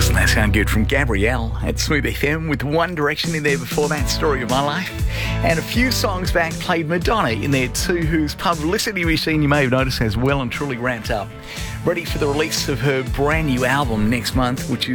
Doesn't that sound good? From Gabrielle at Smooth FM with One Direction in there before that, Story of My Life. And a few songs back played Madonna in there too, whose publicity machine you may have noticed has well and truly ramped up. Ready for the release of her brand new album next month, which is